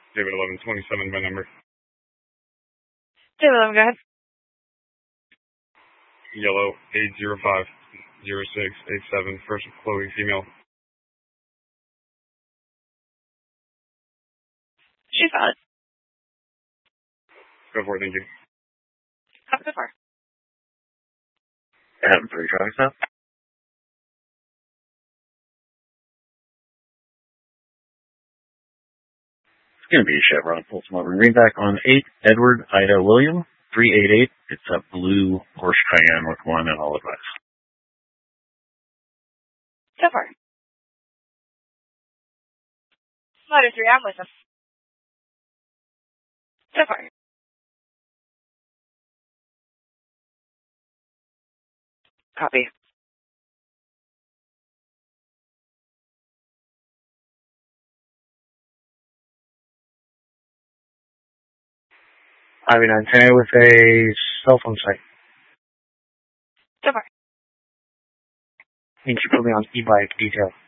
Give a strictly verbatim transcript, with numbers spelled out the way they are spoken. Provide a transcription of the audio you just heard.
David eleven twenty-seven, my number. David eleven, go ahead. Yellow eight zero five zero six eight seven, first Chloe, female. She's valid. Go for it, thank you. Have a good far. Adam three, traffic stop. It's going to be a Chevron full smoker. Greenback on eight, Edward Ida William, three eight eight. It's a blue Porsche Cayenne with one and all advice. So far. Motor three, I'm with him. So far. Copy. I mean, antenna with a cell phone site. So far. I think you put me on e-bike detail.